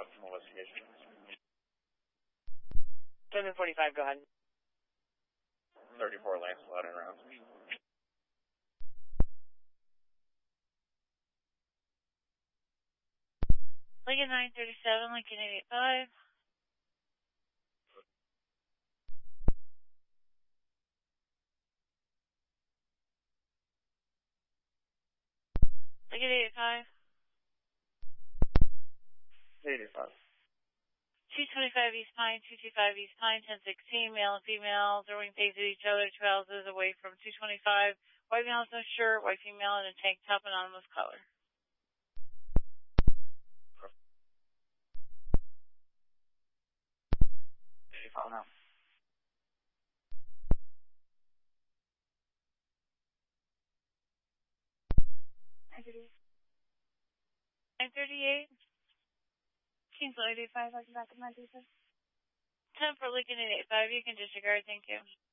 electrical investigation. 745, go ahead. 34 Lancelot en route. Lincoln 937, Lincoln 885. Lincoln 885. 85. 225 East Pine, 225 East Pine, 1016, male and female, throwing things at each other, 2 houses away from 225. White male with no shirt, white female in a tank top, anonymous color. Oh, no. I'm 38. Kingsville 885, welcome back to my 10 10 for Lincoln 885, you can disregard, thank you.